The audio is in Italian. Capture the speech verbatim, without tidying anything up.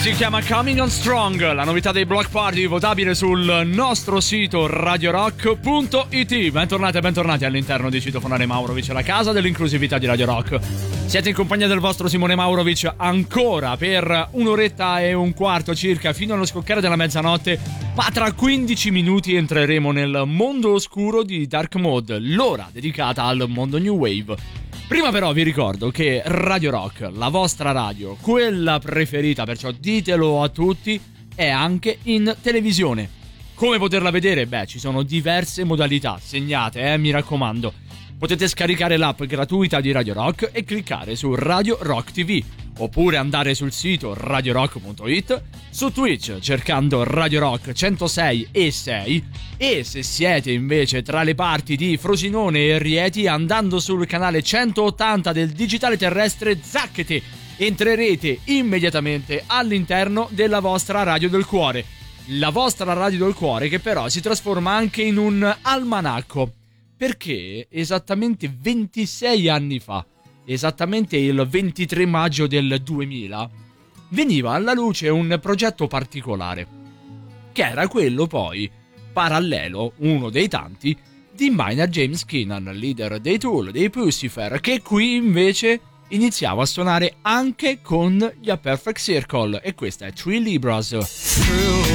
Si chiama Coming on Strong, la novità dei Block Party, votabile sul nostro sito radio rock punto it. Bentornati e bentornati all'interno di Citofonare Maurovic, la casa dell'inclusività di Radio Rock. Siete in compagnia del vostro Simone Maurovic ancora per un'oretta e un quarto circa, fino allo scoccare della mezzanotte, ma tra quindici minuti entreremo nel mondo oscuro di Dark Mode, l'ora dedicata al mondo New Wave. Prima però vi ricordo che Radio Rock, la vostra radio, quella preferita, perciò ditelo a tutti, è anche in televisione. Come poterla vedere? Beh, ci sono diverse modalità, segnate, eh, mi raccomando. Potete scaricare l'app gratuita di Radio Rock e cliccare su Radio Rock ti vu, oppure andare sul sito radio rock punto it, su Twitch cercando Radio Rock centosei e sei, e se siete invece tra le parti di Frosinone e Rieti, andando sul canale centottanta del digitale terrestre, zacchete, entrerete immediatamente all'interno della vostra radio del cuore. La vostra radio del cuore che però si trasforma anche in un almanacco, perché esattamente ventisei anni fa, esattamente il ventitré maggio del duemila, veniva alla luce un progetto particolare, che era quello poi, parallelo, uno dei tanti, di Maynard James Keenan, leader dei Tool, dei Puscifer, che qui invece iniziava a suonare anche con gli A Perfect Circle, e questa è Three Libras. True.